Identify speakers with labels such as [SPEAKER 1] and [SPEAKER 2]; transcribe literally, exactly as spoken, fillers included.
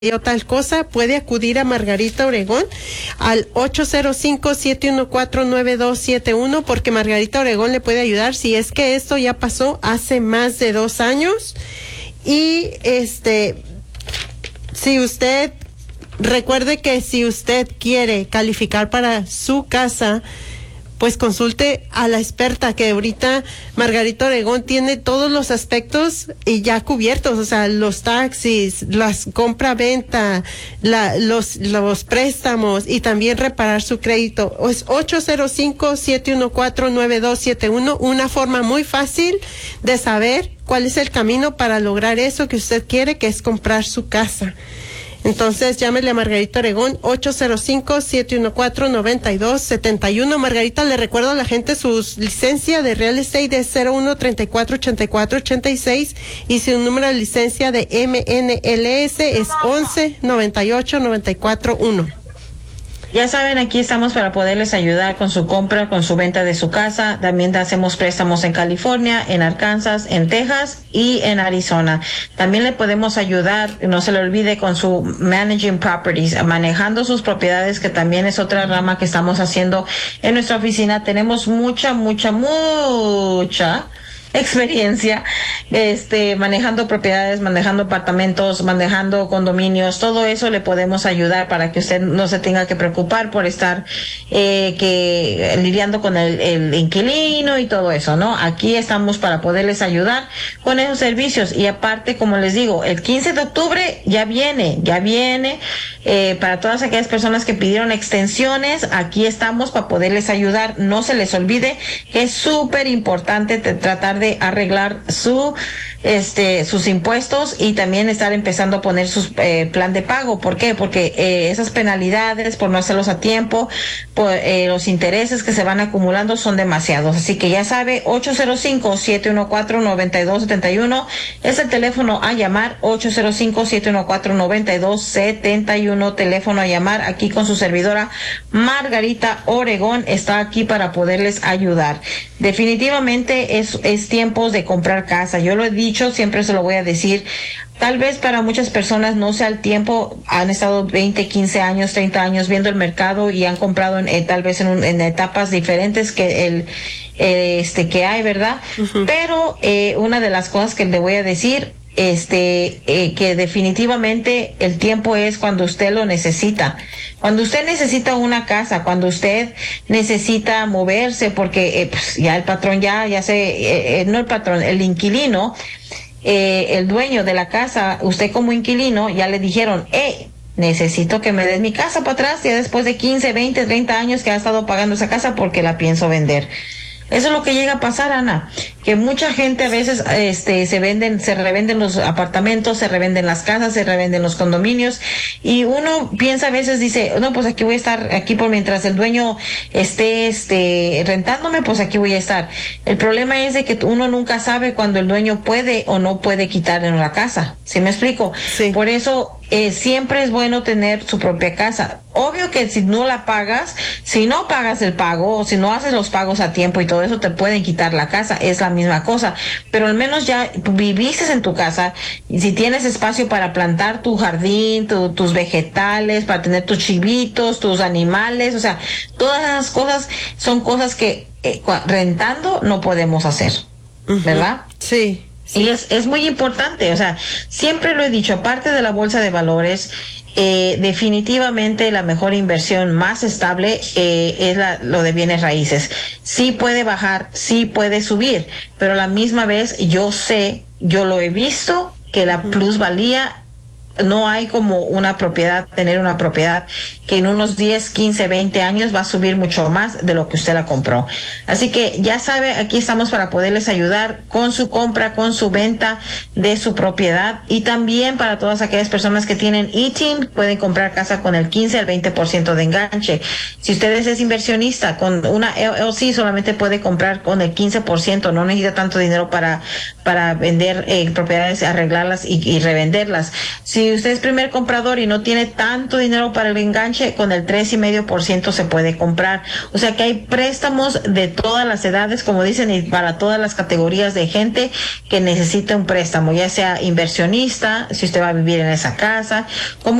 [SPEAKER 1] o tal cosa, puede acudir a Margarita Obregón al ocho cero cinco, siete uno cuatro, nueve dos siete uno, porque Margarita Obregón le puede ayudar si es que esto ya pasó hace más de dos años. Y este, si usted, recuerde que si usted quiere calificar para su casa, pues consulte a la experta, que ahorita Margarita Obregón tiene todos los aspectos y ya cubiertos, o sea, los taxis, las compra-venta, la, los, los préstamos y también reparar su crédito. Es ocho cero cinco, siete uno cuatro, nueve dos siete uno, una forma muy fácil de saber cuál es el camino para lograr eso que usted quiere, que es comprar su casa. Entonces, llámele a Margarita Obregón, ocho cero cinco, siete uno cuatro, nueve dos siete uno. Margarita, le recuerdo a la gente su licencia de Real Estate es cero uno, treinta y cuatro, ochenta y cuatro, ochenta y seis y su número de licencia de M N L S es once, noventa y ocho, noventa y cuatro, uno.
[SPEAKER 2] Ya saben, aquí estamos para poderles ayudar con su compra, con su venta de su casa. También hacemos préstamos en California, en Arkansas, en Texas y en Arizona. También le podemos ayudar, no se le olvide, con su managing properties, manejando sus propiedades, que también es otra rama que estamos haciendo en nuestra oficina. Tenemos mucha, mucha, mucha experiencia este manejando propiedades, manejando apartamentos, manejando condominios. Todo eso le podemos ayudar para que usted no se tenga que preocupar por estar eh, que lidiando con el, el inquilino y todo eso, ¿no? Aquí estamos para poderles ayudar con esos servicios. Y aparte, como les digo, el quince de octubre ya viene, ya viene eh, para todas aquellas personas que pidieron extensiones. Aquí estamos para poderles ayudar. No se les olvide que es súper importante tratar de arreglar su este sus impuestos y también estar empezando a poner su eh, plan de pago. ¿Por qué? Porque eh, esas penalidades por no hacerlos a tiempo, por eh, los intereses que se van acumulando son demasiados. Así que ya sabe, ocho cero cinco, siete uno cuatro, nueve dos siete uno es el teléfono a llamar, ocho cero cinco, siete uno cuatro, nueve dos siete uno, teléfono a llamar. Aquí con su servidora Margarita Obregón está aquí para poderles ayudar. Definitivamente es, es tiempos de comprar casa. Yo lo he dicho, siempre se lo voy a decir. Tal vez para muchas personas no sea el tiempo, han estado veinte, quince años, treinta años viendo el mercado y han comprado en, eh, tal vez en, un, en etapas diferentes que el eh, este que hay, ¿verdad? Uh-huh. Pero eh, una de las cosas que le voy a decir, este eh, que definitivamente el tiempo es cuando usted lo necesita. Cuando usted necesita una casa, cuando usted necesita moverse, porque eh, pues ya el patrón ya, ya se, eh, eh, no el patrón, el inquilino, eh, el dueño de la casa, usted como inquilino, ya le dijeron, hey, necesito que me des mi casa para atrás, ya después de quince, veinte, treinta años que ha estado pagando esa casa porque la pienso vender. Eso es lo que llega a pasar, Ana, que mucha gente a veces este se venden, se revenden los apartamentos, se revenden las casas, se revenden los condominios, y uno piensa a veces, dice, no, pues aquí voy a estar, aquí por mientras el dueño esté este rentándome, pues aquí voy a estar. El problema es de que uno nunca sabe cuando el dueño puede o no puede quitarle la casa. ¿Sí me explico?
[SPEAKER 1] Sí.
[SPEAKER 2] Por eso eh, siempre es bueno tener su propia casa. Obvio que si no la pagas, si no pagas el pago o si no haces los pagos a tiempo y todo eso, te pueden quitar la casa, es la misma cosa, pero al menos ya viviste en tu casa, y si tienes espacio para plantar tu jardín, tu, tus vegetales, para tener tus chivitos, tus animales, o sea, todas esas cosas son cosas que eh, rentando no podemos hacer, ¿verdad?
[SPEAKER 1] Uh-huh. Sí.
[SPEAKER 2] Sí. Y es, es muy importante, o sea, siempre lo he dicho, aparte de la bolsa de valores, eh, definitivamente la mejor inversión más estable eh, es la, lo de bienes raíces. Sí puede bajar, sí puede subir, pero a la misma vez yo sé, yo lo he visto, que la plusvalía, no hay como una propiedad, tener una propiedad que en unos diez, quince, veinte años va a subir mucho más de lo que usted la compró. Así que ya sabe, aquí estamos para poderles ayudar con su compra, con su venta de su propiedad, y también para todas aquellas personas que tienen I T I N, pueden comprar casa con el quince al veinte por ciento de enganche. Si ustedes es inversionista, con una L L C solamente puede comprar con el quince por ciento, no necesita tanto dinero para, para vender eh, propiedades, arreglarlas y, y revenderlas. Si usted es primer comprador y no tiene tanto dinero para el enganche, con el tres y medio por ciento se puede comprar. O sea que hay préstamos de todas las edades, como dicen, y para todas las categorías de gente que necesita un préstamo, ya sea inversionista, si usted va a vivir en esa casa, como